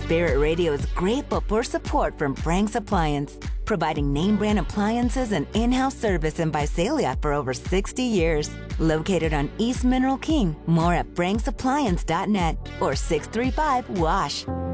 Spirit Radio is grateful for support from Frank's Appliance, providing name brand appliances and in-house service in Visalia for over 60 years. Located on East Mineral King. More at franksappliance.net or 635-WASH.